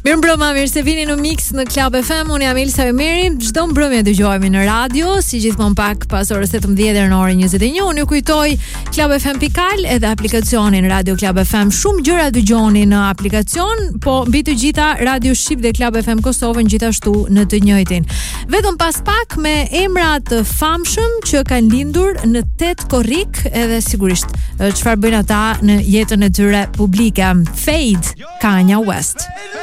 Mirëmbrëma, mirë se vini në Mix në Club FM. Unë jam Elsa Emeri. Çdo mbrëmje dëgjohemi në radio, si gjithmonë pak pas orës 18 deri në orën 21. Unë ju kujtoj Club FM.al edhe aplikacionin Radio Club FM. Shumë gjëra dëgjoni në aplikacion, po mbi të gjitha Radio Shqip dhe Club FM Kosovën gjithashtu në të njëjtin. Vetëm pas pak me emra të famshëm që kanë lindur në 8 korrik, edhe sigurisht çfarë bëjnë ata në jetën e tyre publike. Fade, Kanye West.